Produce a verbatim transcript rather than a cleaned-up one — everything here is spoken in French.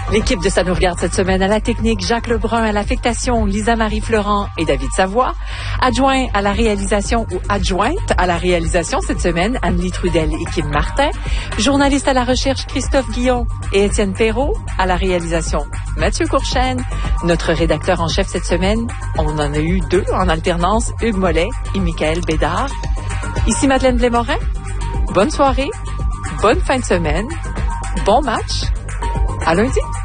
L'équipe de Ça nous regarde cette semaine à la technique, Jacques Lebrun à l'affectation, Lisa-Marie Florent et David Savoie. Adjoint à la réalisation ou adjointe à la réalisation cette semaine, Anne-Lie Trudel et Kim Martin. Journaliste à la recherche, Christophe Guillon et Étienne Perrault. À la réalisation, Mathieu Courchaine. Notre rédacteur en chef cette semaine, on en a eu deux en alternance, Hugues Mollet et Michael Bédard. Ici Madeleine Blais-Morin. Bonne soirée, bonne fin de semaine, bon match. À lundi.